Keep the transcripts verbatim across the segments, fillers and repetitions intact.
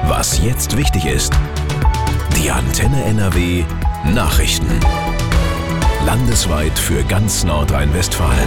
Was jetzt wichtig ist. Die Antenne N R W Nachrichten. Landesweit für ganz Nordrhein-Westfalen.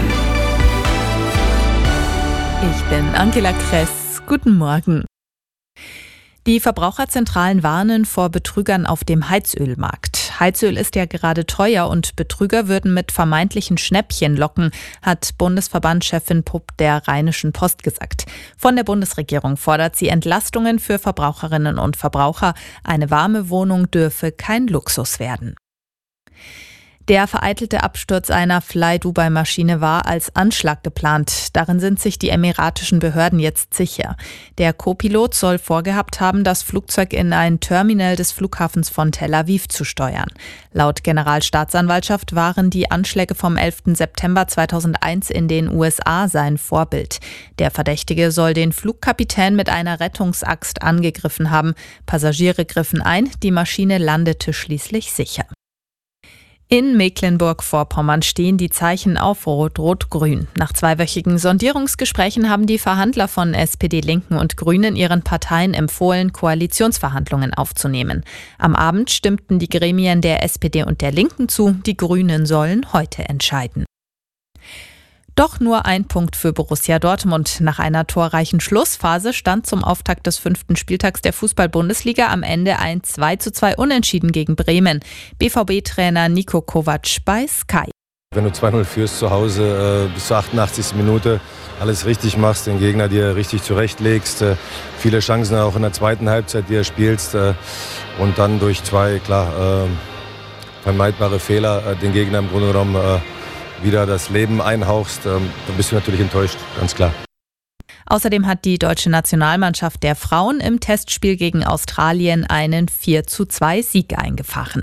Ich bin Angela Kress. Guten Morgen. Die Verbraucherzentralen warnen vor Betrügern auf dem Heizölmarkt. Heizöl ist ja gerade teuer und Betrüger würden mit vermeintlichen Schnäppchen locken, hat Bundesverbandschefin Pupp der Rheinischen Post gesagt. Von der Bundesregierung fordert sie Entlastungen für Verbraucherinnen und Verbraucher. Eine warme Wohnung dürfe kein Luxus werden. Der vereitelte Absturz einer Fly-Dubai-Maschine war als Anschlag geplant. Darin sind sich die emiratischen Behörden jetzt sicher. Der Co-Pilot soll vorgehabt haben, das Flugzeug in ein Terminal des Flughafens von Tel Aviv zu steuern. Laut Generalstaatsanwaltschaft waren die Anschläge vom elften September zweitausendeins in den U S A sein Vorbild. Der Verdächtige soll den Flugkapitän mit einer Rettungsaxt angegriffen haben. Passagiere griffen ein, die Maschine landete schließlich sicher. In Mecklenburg-Vorpommern stehen die Zeichen auf Rot-Rot-Grün. Nach zweiwöchigen Sondierungsgesprächen haben die Verhandler von S P D, Linken und Grünen ihren Parteien empfohlen, Koalitionsverhandlungen aufzunehmen. Am Abend stimmten die Gremien der S P D und der Linken zu, die Grünen sollen heute entscheiden. Doch nur ein Punkt für Borussia Dortmund. Nach einer torreichen Schlussphase stand zum Auftakt des fünften Spieltags der Fußball-Bundesliga am Ende ein zwei zu zwei Unentschieden gegen Bremen. B V B-Trainer Niko Kovac bei Sky. Wenn du zwei null führst zu Hause, äh, bis zur achtundachtzigsten Minute alles richtig machst, den Gegner dir richtig zurechtlegst, äh, viele Chancen auch in der zweiten Halbzeit, die er spielst äh, und dann durch zwei, klar, äh, vermeidbare Fehler äh, den Gegner im Grunde genommen äh, wieder das Leben einhauchst, ähm, dann bist du natürlich enttäuscht, ganz klar. Außerdem hat die deutsche Nationalmannschaft der Frauen im Testspiel gegen Australien einen vier zu zwei Sieg eingefahren.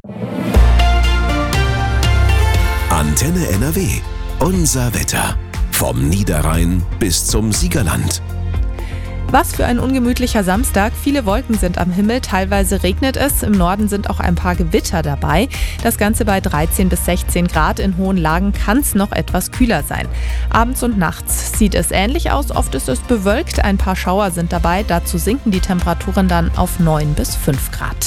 Antenne N R W. Unser Wetter. Vom Niederrhein bis zum Siegerland. Was für ein ungemütlicher Samstag. Viele Wolken sind am Himmel, teilweise regnet es. Im Norden sind auch ein paar Gewitter dabei. Das Ganze bei dreizehn bis sechzehn Grad. In hohen Lagen kann es noch etwas kühler sein. Abends und nachts sieht es ähnlich aus. Oft ist es bewölkt. Ein paar Schauer sind dabei. Dazu sinken die Temperaturen dann auf neun bis fünf Grad.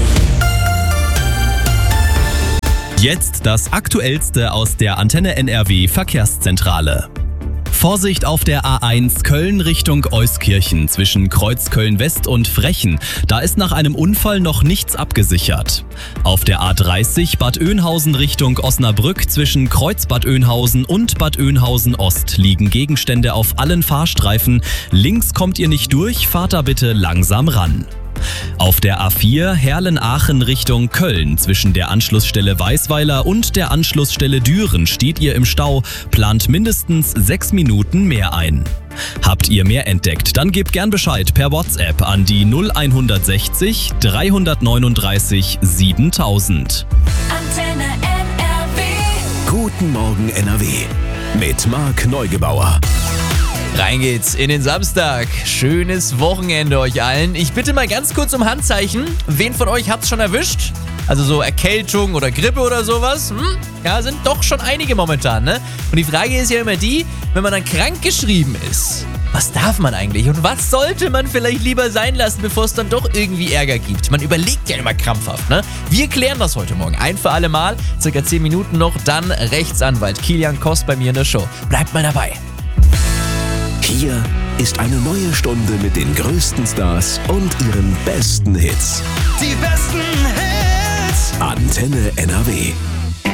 Jetzt das Aktuellste aus der Antenne N R W Verkehrszentrale. Vorsicht auf der A eins Köln Richtung Euskirchen zwischen Kreuzköln-West und Frechen. Da ist nach einem Unfall noch nichts abgesichert. Auf der A dreißig Bad Oeynhausen Richtung Osnabrück zwischen Kreuz Bad Oeynhausen und Bad Oeynhausen Ost liegen Gegenstände auf allen Fahrstreifen. Links kommt ihr nicht durch, fahrt da bitte langsam ran. Auf der A vier Herlen-Aachen Richtung Köln zwischen der Anschlussstelle Weißweiler und der Anschlussstelle Düren steht ihr im Stau, plant mindestens sechs Minuten mehr ein. Habt ihr mehr entdeckt, dann gebt gern Bescheid per WhatsApp an die null eins sechzig dreihundertneununddreißig siebentausend. Antenne N R W. Guten Morgen N R W. Mit Marc Neugebauer. Rein geht's in den Samstag. Schönes Wochenende euch allen. Ich bitte mal ganz kurz um Handzeichen. Wen von euch hat's schon erwischt? Also so Erkältung oder Grippe oder sowas? Hm? Ja, sind doch schon einige momentan, ne? Und die Frage ist ja immer die, wenn man dann krank geschrieben ist, was darf man eigentlich und was sollte man vielleicht lieber sein lassen, bevor es dann doch irgendwie Ärger gibt? Man überlegt ja immer krampfhaft, ne? Wir klären das heute Morgen ein für alle Mal. Circa zehn Minuten noch, dann Rechtsanwalt Kilian Kost bei mir in der Show. Bleibt mal dabei. Hier ist eine neue Stunde mit den größten Stars und ihren besten Hits. Die besten Hits. Antenne N R W.